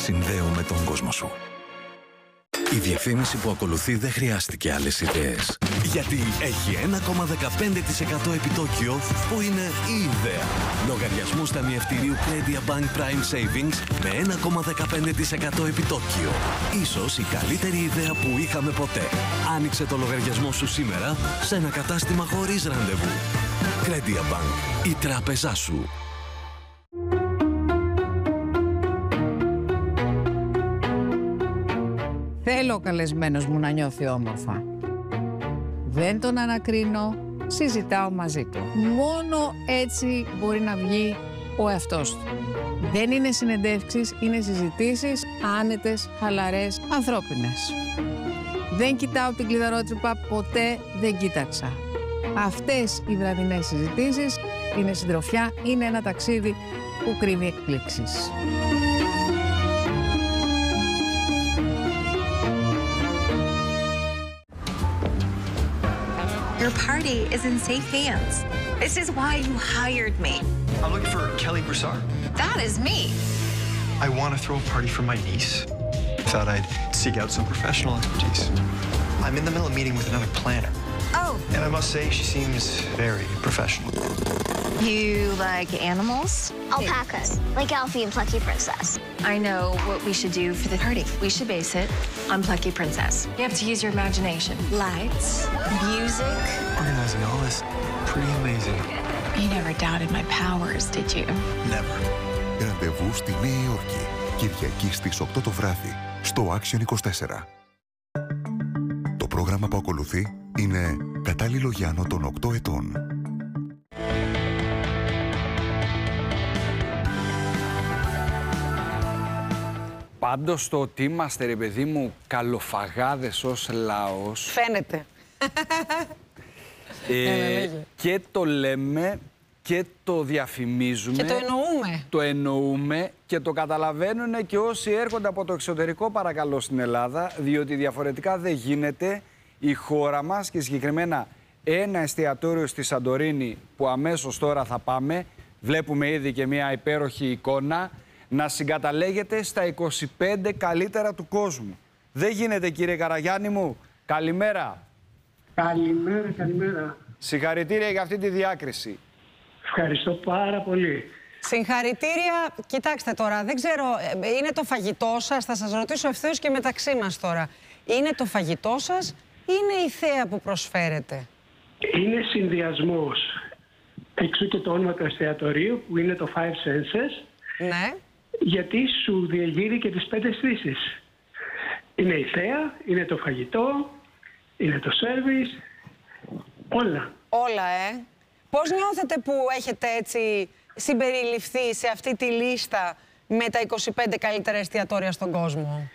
συνδέω με τον κόσμο σου. Η διαφήμιση που ακολουθεί δεν χρειάστηκε άλλες ιδέες. Γιατί έχει 1,15% επιτόκιο που είναι η ιδέα. Λογαριασμούς ταμιευτηρίου Credit Bank Prime Savings με 1,15% επιτόκιο. Ίσως η καλύτερη ιδέα που είχαμε ποτέ. Άνοιξε το λογαριασμό σου σήμερα σε ένα κατάστημα χωρίς ραντεβού. Credit Bank, η τράπεζά σου. Θέλω ο καλεσμένος μου να νιώθει όμορφα. Δεν τον ανακρίνω, συζητάω μαζί του. Μόνο έτσι μπορεί να βγει ο εαυτός του. Δεν είναι συνεντεύξεις, είναι συζητήσεις άνετες, χαλαρές, ανθρώπινες. Δεν κοιτάω την κλειδαρότρυπα, ποτέ δεν κοίταξα. Αυτές οι βραδινές συζητήσεις είναι συντροφιά, είναι ένα ταξίδι που κρύβει εκπλήξεις. Your party is in safe hands. This is why you hired me. I'm looking for Kelly Broussard. That is me. I want to throw a party for my niece. Thought I'd seek out some professional expertise. I'm in the middle of meeting with another planner. Oh. And I must say, she seems very professional. You like animals? Alpacas, like Alfie and Plucky Princess. I know what we should do for the party. We should base it on Plucky Princess. You have to use your imagination. Lights, music. Organizing all this, pretty amazing. You never doubted my powers, did you? Never. Ραντεβού στη Νέα Υόρκη. Κυριακή στις 8 το βράδυ, στο Action 24. Το πρόγραμμα που ακολουθεί είναι κατάλληλο για άνω των 8 ετών. Πάντως το ότι είμαστε, ρε παιδί μου, καλοφαγάδες ως λαός. Φαίνεται. Και το λέμε και το διαφημίζουμε. Και το εννοούμε. Το εννοούμε και το καταλαβαίνουν και όσοι έρχονται από το εξωτερικό, παρακαλώ, στην Ελλάδα, διότι διαφορετικά δεν γίνεται η χώρα μας και συγκεκριμένα ένα εστιατόριο στη Σαντορίνη που αμέσως τώρα θα πάμε, βλέπουμε ήδη και μια υπέροχη εικόνα, να συγκαταλέγεται στα 25 καλύτερα του κόσμου. Δεν γίνεται, κύριε Καραγιάννη μου. Καλημέρα. Καλημέρα, καλημέρα. Συγχαρητήρια για αυτή τη διάκριση. Ευχαριστώ πάρα πολύ. Συγχαρητήρια. Κοιτάξτε τώρα, δεν ξέρω, είναι το φαγητό σας, θα σας ρωτήσω ευθέως και μεταξύ μας τώρα. Είναι το φαγητό σας ή είναι η θέα που προσφέρετε? Είναι συνδυασμός. Εξού και το όνομα του εστιατορίου που είναι το Five Senses. Ναι. Γιατί σου διεγείρει και τις 5 αισθήσεις. Είναι η θέα, είναι το φαγητό, είναι το σέρβις, όλα. Όλα, Πώς νιώθετε που έχετε έτσι συμπεριληφθεί σε αυτή τη λίστα με τα 25 καλύτερα εστιατόρια στον κόσμο?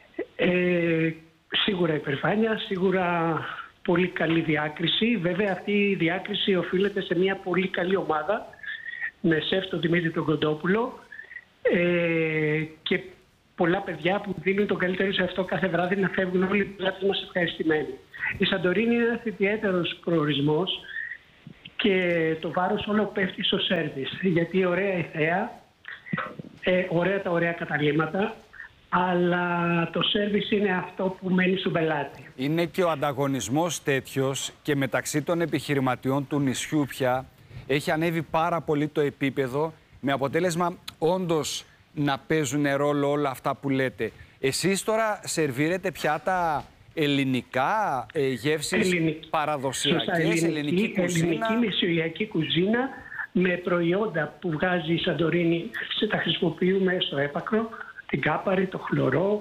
Σίγουρα υπερηφάνεια, σίγουρα πολύ καλή διάκριση. Βέβαια αυτή η διάκριση οφείλεται σε μια πολύ καλή ομάδα με σεφ τον Δημήτρη τον Κοντόπουλο και πολλά παιδιά που δίνουν τον καλύτερο σε αυτό κάθε βράδυ, να φεύγουν όλοι οι πελάτες μας ευχαριστημένοι. Η Σαντορίνη είναι ένας ιδιαίτερος προορισμός και το βάρος όλο πέφτει στο σέρβις, γιατί ωραία η θέα, ωραία τα ωραία καταλήμματα, αλλά το σέρβις είναι αυτό που μένει στον πελάτη. Είναι και ο ανταγωνισμός τέτοιος και μεταξύ των επιχειρηματιών του νησιού πια έχει ανέβει πάρα πολύ το επίπεδο, με αποτέλεσμα όντως να παίζουν ρόλο όλα αυτά που λέτε. Εσείς τώρα σερβίρετε πιάτα ελληνικά, γεύσεις παραδοσιακές, ελληνική κουζίνα. Ελληνική μεσογειακή κουζίνα με προϊόντα που βγάζει η Σαντορίνη, τα χρησιμοποιούμε στο έπακρο, την κάπαρη, το χλωρό,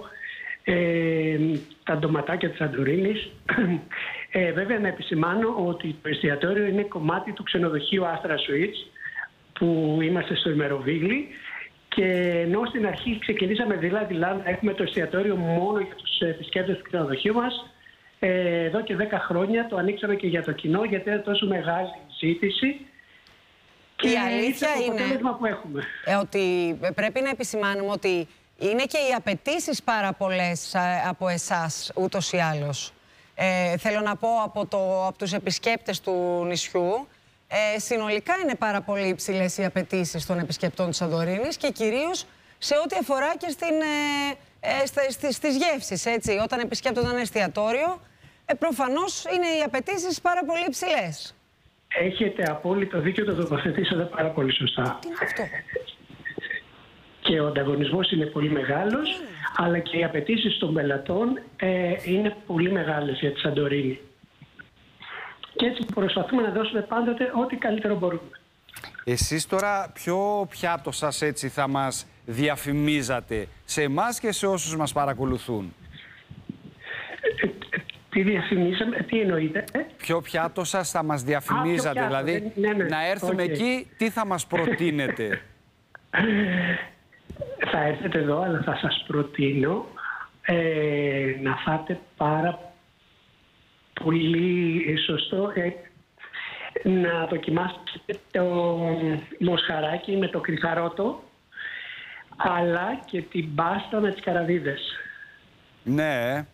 τα ντοματάκια της Σαντορίνης. Βέβαια να επισημάνω ότι το εστιατόριο είναι κομμάτι του ξενοδοχείου Astra Suites που είμαστε στο Ημεροβίγλι, και ενώ στην αρχή ξεκινήσαμε δηλαδή να έχουμε το εστιατόριο μόνο για τους επισκέπτες του ξενοδοχείου μας, εδώ και 10 χρόνια το ανοίξαμε και για το κοινό, γιατί είναι τόσο μεγάλη ζήτηση. Και η αλήθεια το είναι αποτέλεσμα που έχουμε. Ότι πρέπει να επισημάνουμε ότι είναι και οι απαιτήσεις πάρα πολλές από εσάς ούτως ή άλλως. Θέλω να πω από τους επισκέπτες του νησιού, συνολικά είναι πάρα πολύ υψηλές οι απαιτήσεις των επισκεπτών της Σαντορίνης και κυρίως σε ό,τι αφορά και στις γεύσεις, έτσι. Όταν επισκέπτονται ένα εστιατόριο, προφανώς είναι οι απαιτήσεις πάρα πολύ υψηλές. Έχετε απόλυτο δίκιο, το τοποθετήσατε πάρα πολύ σωστά. Τι είναι αυτό? Και ο ανταγωνισμός είναι πολύ μεγάλος, αλλά και οι απαιτήσεις των πελατών είναι πολύ μεγάλες για τη Σαντορίνη. Και έτσι προσπαθούμε να δώσουμε πάντοτε ό,τι καλύτερο μπορούμε. Εσείς τώρα ποιο πιάτο σας έτσι θα μας διαφημίζατε σε εμάς και σε όσους μας παρακολουθούν? Τι διαφημίσαμε, τι εννοείτε? Ποιο πιάτο σας θα μας διαφημίζατε, δηλαδή να έρθουμε εκεί, τι θα μας προτείνετε? Θα έρθετε εδώ, αλλά θα σας προτείνω να φάτε πάρα πολύ σωστό, να δοκιμάσετε το μοσχαράκι με το κρυθαρότο, αλλά και την πάστα με τις καραβίδες. Ναι.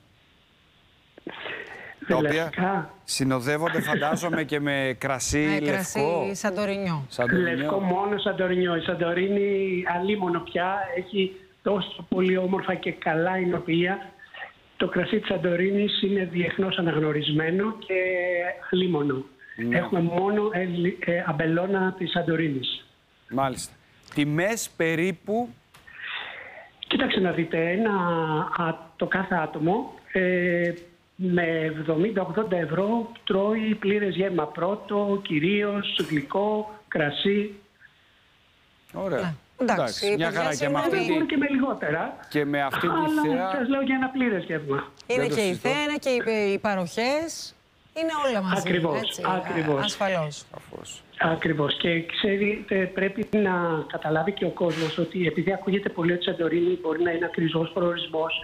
Τα οποία συνοδεύονται, φαντάζομαι, και με κρασί λευκό. Κρασί Σαντορινιό. Λευκό, μόνο Σαντορινιό. Η Σαντορίνη αλίμονο πια έχει τόσο πολύ όμορφα και καλά εινοποιία. Το κρασί της Σαντορίνης είναι διεθνώς αναγνωρισμένο και αλίμονο. Ναι. Έχουμε μόνο αμπελώνα της Σαντορίνης. Μάλιστα. Τιμές περίπου? Κοίταξε να δείτε, το κάθε άτομο με 70-80 ευρώ τρώει πλήρες γεύμα. Πρώτο, κυρίως, γλυκό, κρασί. Ωραία. Εντάξει, μια χαρά και με αυτή τη... και με λιγότερα. Και με αυτή τη θέα... σας λέω για ένα πλήρες γεύμα. Είναι και η θέα, είναι και οι παροχές. Είναι όλα μαζί. Ακριβώς, έτσι, ακριβώς. Ασφαλώς. Ακριβώς. Και ξέρετε, πρέπει να καταλάβει και ο κόσμος ότι επειδή ακούγεται πολύ ότι η Σαντορίνη μπορεί να είναι ακριβώς προορισμός,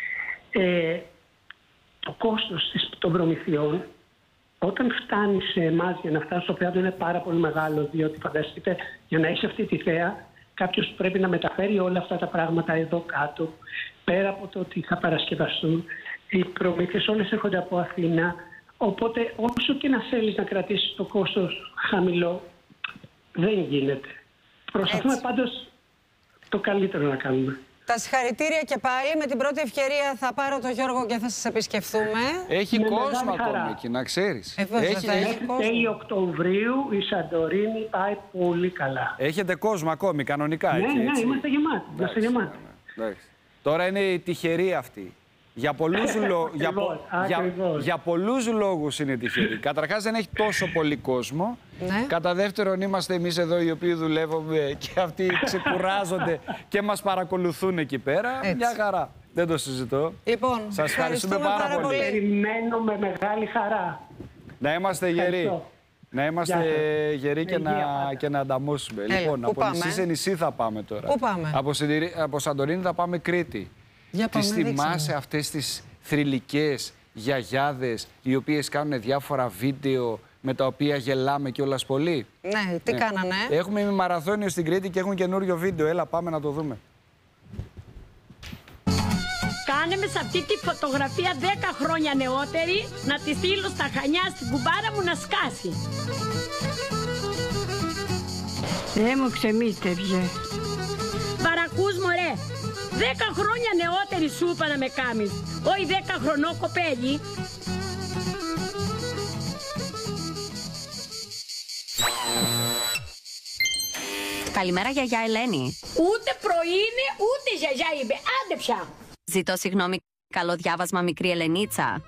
το κόστος των προμηθειών, όταν φτάνει σε εμάς για να φτάσει στο πιάτο, είναι πάρα πολύ μεγάλο. Διότι φανταστείτε, για να έχει αυτή τη θέα, κάποιος πρέπει να μεταφέρει όλα αυτά τα πράγματα εδώ κάτω. Πέρα από το ότι θα παρασκευαστούν, οι προμήθειες όλες έρχονται από Αθήνα. Οπότε, όσο και να θέλεις να κρατήσεις το κόστος χαμηλό, δεν γίνεται. Προσπαθούμε πάντως το καλύτερο να κάνουμε. Τα συγχαρητήρια και πάλι. Με την πρώτη ευκαιρία θα πάρω τον Γιώργο και θα σας επισκεφθούμε. Έχει κόσμο ακόμη εκεί, να ξέρεις. Τέλη Οκτωβρίου η Σαντορίνη πάει πολύ καλά. Έχετε κόσμο ακόμη, κανονικά εκεί, ναι, έτσι? είμαστε γεμάτοι. Τώρα είναι η τυχερή αυτή. Για πολλούς λόγους είναι τυχερή. Καταρχάς δεν έχει τόσο πολύ κόσμο. Ναι. Κατά δεύτερον, είμαστε εμείς εδώ οι οποίοι δουλεύουμε και αυτοί ξεκουράζονται και μας παρακολουθούν εκεί πέρα. Έτσι. Μια χαρά. Δεν το συζητώ. Λοιπόν, σας ευχαριστούμε πάρα πολύ. Περιμένω με μεγάλη χαρά. Να είμαστε γεροί. Να είμαστε γεροί και να ανταμώσουμε. Λοιπόν, από νησί σε νησί θα πάμε τώρα. Πού πάμε? Από Σαντορίνη θα πάμε Κρήτη. Τις θυμάσαι αυτές τις θρυλικές γιαγιάδες οι οποίες κάνουν διάφορα βίντεο με τα οποία γελάμε κιόλας πολύ? Ναι, τι κάνανε? Έχουμε μαραθώνιο στην Κρήτη και έχουν καινούριο βίντεο. Έλα, πάμε να το δούμε. Κάνε με σε αυτή τη φωτογραφία 10 χρόνια νεότερη να τη στείλω στα Χανιά στην κουμπάρα μου να σκάσει. Μου ξεμίστευε. Βαρακούς μωρέ. 10 χρόνια νεότερη σου είπα να με κάμεις. Όχι 10 χρονό κοπέλι. Καλημέρα γιαγιά Ελένη. Ούτε πρωίνε ούτε γιαγιά είπε. Άντε πια. Ζητώ συγγνώμη, καλό διάβασμα μικρή Ελενίτσα.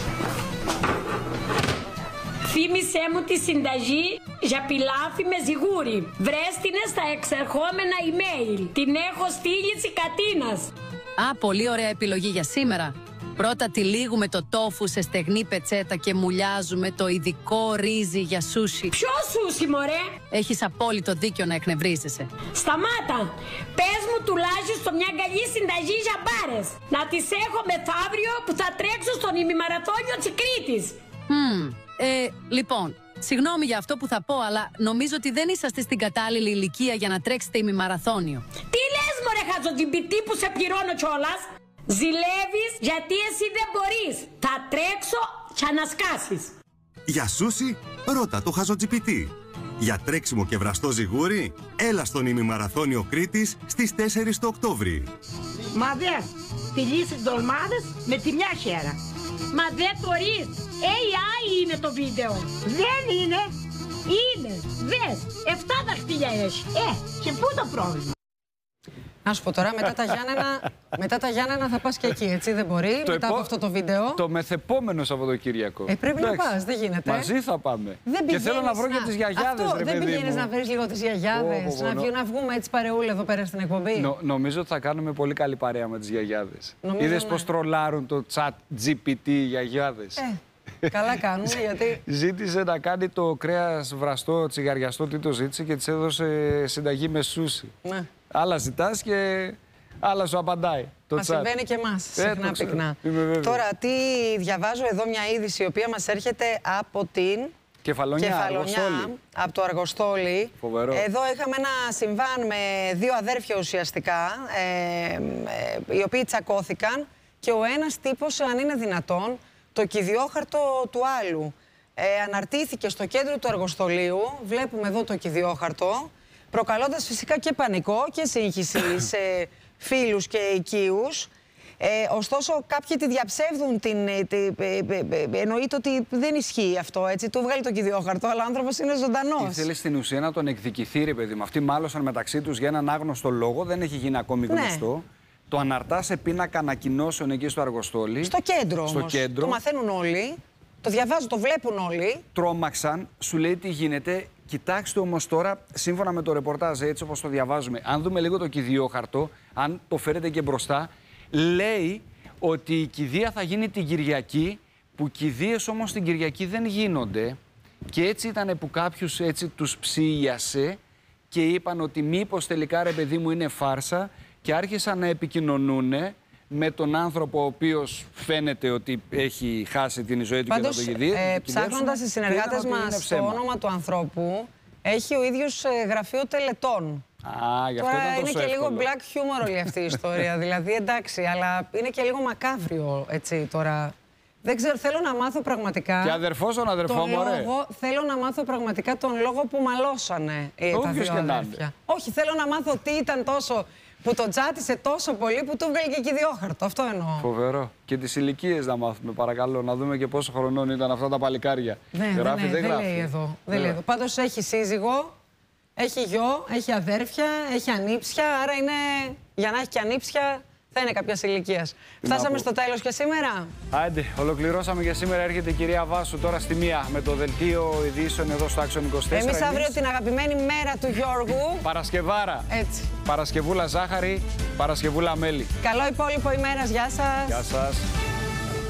Θύμησέ μου τη συνταγή για πιλάφι με ζιγούρι. Βρέστηνε στα εξερχόμενα email. Την έχω στείλει Κατίνας. Α, πολύ ωραία επιλογή για σήμερα. Πρώτα τυλίγουμε το τόφου σε στεγνή πετσέτα και μουλιάζουμε το ειδικό ρύζι για σούσι. Ποιο σούσι, μωρέ? Έχεις απόλυτο δίκιο να εκνευρίζεσαι. Σταμάτα! Πες μου τουλάχιστον μια καλή συνταγή για μπάρες. Να τις έχω μεθαύριο που θα τρέξω στον ημιμαραθώνιο της Κρήτης. Λοιπόν, συγγνώμη για αυτό που θα πω, αλλά νομίζω ότι δεν είσαστε στην κατάλληλη ηλικία για να τρέξετε ημιμαραθώνιο. Τι λες, μωρέ χαζοτυμπητή που σε πληρώνω κιόλας? Ζηλεύεις γιατί εσύ δεν μπορείς. Θα τρέξω και να σκάσεις. Για σούσι, ρώτα το χαζοτζιπιτή. Για τρέξιμο και βραστό ζιγούρι, έλα στον ημιμαραθώνιο Κρήτης στις 4 του Οκτώβρη. Μα δες, τη λύση ντολμάδες με τη μια χέρα. Μα δεν το ρίς, AI είναι το βίντεο. Δεν είναι, είναι, δες, 7 δαχτυλιά έχει. Και πού το πρόβλημα. Να σου πω τώρα, μετά τα Γιάννενα θα πας και εκεί, έτσι, δεν μπορεί, μετά από αυτό το βίντεο. Το μεθεπόμενο Σαββατοκύριακο. Πρέπει να πας, δεν γίνεται. Μαζί θα πάμε. Και θέλω να βρω και τις γιαγιάδες, αυτό, ρε παιδί μου. δεν πηγαίνεις να βρεις λίγο τις γιαγιάδες, να βγούμε έτσι παρεούλα εδώ πέρα στην εκπομπή. Νομίζω ότι θα κάνουμε πολύ καλή παρέα με τις γιαγιάδες. Είδες πώς τρολάρουν το chat GPT οι γιαγιάδες. Καλά κάνουν, γιατί... Ζήτησε να κάνει το κρέας βραστό, τσιγαριαστό, τι το ζήτησε και της έδωσε συνταγή με σούσι. Ναι. Άλλα ζητάς και άλλα σου απαντάει. Μας συμβαίνει και εμάς, συχνά πυκνά. Τώρα, τι διαβάζω εδώ μια είδηση, η οποία μας έρχεται από την Κεφαλονιά, από το Αργοστόλι. Φοβερό. Εδώ είχαμε ένα συμβάν με δύο αδέρφια ουσιαστικά, οι οποίοι τσακώθηκαν και ο ένας τύπος, αν είναι δυνατόν, το κηδιόχαρτο του άλλου. Αναρτήθηκε στο κέντρο του Αργοστολίου, βλέπουμε εδώ το κηδιόχαρτο, προκαλώντας φυσικά και πανικό και σύγχυση σε φίλους και οικείους. Ωστόσο, κάποιοι τη διαψεύδουν, εννοείται ότι δεν ισχύει αυτό, έτσι. Του βγάλει το κηδιόχαρτο, αλλά ο άνθρωπος είναι ζωντανός. Ήθελε στην ουσία να τον εκδικηθεί, ρε παιδί μου. Αυτοί μάλωσαν μεταξύ τους για έναν άγνωστο λόγο, δεν έχει γίνει ακόμη γνωστό. Ναι. Το αναρτά σε πίνακα ανακοινώσεων εκεί στο Αργοστόλι. Στο κέντρο όμως. Το μαθαίνουν όλοι, το διαβάζουν, το βλέπουν όλοι. Τρόμαξαν, σου λέει τι γίνεται. Κοιτάξτε όμως τώρα, σύμφωνα με το ρεπορτάζ, έτσι όπως το διαβάζουμε, αν δούμε λίγο το κηδιόχαρτο, αν το φέρετε και μπροστά, λέει ότι η κηδεία θα γίνει την Κυριακή, που κηδείες όμως την Κυριακή δεν γίνονται. Και έτσι ήταν που κάποιους έτσι τους ψίασε και είπαν ότι μήπως τελικά, ρε παιδί μου, είναι φάρσα, και άρχισαν να επικοινωνούν με τον άνθρωπο ο οποίος φαίνεται ότι έχει χάσει την ζωή του. Πάντως, και θα το γυδίσει. Ψάχνοντας οι συνεργάτες μας το όνομα του ανθρώπου, έχει ο ίδιος γραφείο τελετών. Γι' αυτό τώρα ήταν τόσο είναι και εύκολο. λίγο black humor όλη αυτή η ιστορία. Δηλαδή, εντάξει, αλλά είναι και λίγο μακάβριο, έτσι, τώρα. Δεν ξέρω, θέλω να μάθω πραγματικά. Και αδερφός τον αδερφό μου, ρε. Θέλω να μάθω πραγματικά τον λόγο που μαλώσανε τα δύο αδέρφια. Όχι, θέλω να μάθω τι ήταν τόσο που τον τσάτισε τόσο πολύ που του βγάλει και κηδιόχαρτο. Αυτό εννοώ. Φοβερό. Και τις ηλικίες να μάθουμε, παρακαλώ, να δούμε και πόσο χρονών ήταν αυτά τα παλικάρια. Δεν λέει εδώ. Πάντως έχει σύζυγο, έχει γιο, έχει αδέρφια, έχει ανήψια. Άρα είναι, για να έχει και ανήψια, θα είναι κάποια ηλικία. Φτάσαμε στο τέλος και σήμερα. Άντε, ολοκληρώσαμε για σήμερα. Έρχεται η κυρία Βάσου τώρα στη 1 με το δελτίο ειδήσεων εδώ στο Action 24. Εμείς αύριο την αγαπημένη μέρα του Γιώργου. Παρασκευάρα. Έτσι. Παρασκευούλα ζάχαρη, Παρασκευούλα μέλι. Καλό υπόλοιπο ημέρας. Γεια σας. Γεια σας.